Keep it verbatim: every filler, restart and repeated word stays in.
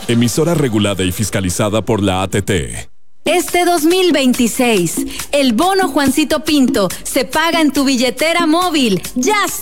Emisora regulada y fiscalizada por la A T T. Este dos mil veintiséis, el bono Juancito Pinto se paga en tu billetera móvil. ¡Ya